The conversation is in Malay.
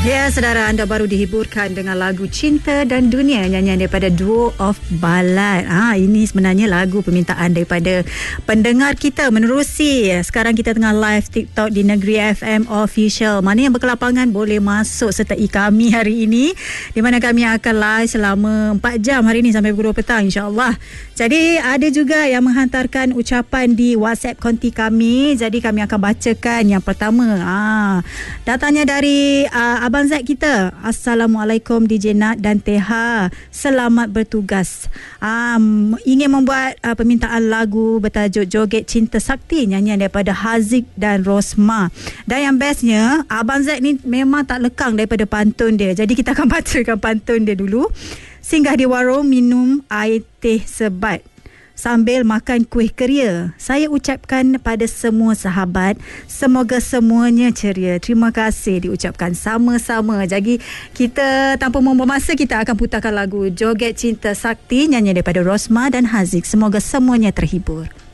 Ya, saudara, anda baru dihiburkan dengan lagu Cinta dan Dunia, nyanyian daripada Duo of Ballad. Ini sebenarnya lagu permintaan daripada pendengar kita menerusi. Sekarang kita tengah live TikTok di Negeri FM Official. Mana yang berkelapangan boleh masuk sertai kami hari ini, di mana kami akan live selama 4 jam hari ini sampai pukul 2 petang, insyaAllah. Jadi ada juga yang menghantarkan ucapan di WhatsApp konti kami. Jadi kami akan bacakan yang pertama. Datangnya dari Abang Zaid kita. Assalamualaikum DJ Nat dan Teha, selamat bertugas. Ingin membuat permintaan lagu bertajuk Joget Cinta Sakti, nyanyian daripada Haziq dan Rosma. Dan yang bestnya, Abang Zaid ni memang tak lekang daripada pantun dia. Jadi kita akan bacakan pantun dia dulu. Singgah di warung minum air teh sebat, sambil makan kuih keria. Saya ucapkan pada semua sahabat, semoga semuanya ceria. Terima kasih diucapkan sama-sama. Jadi kita tanpa membuang masa, kita akan putarkan lagu Joget Cinta Sakti, nyanyian daripada Rosma dan Haziq. Semoga semuanya terhibur.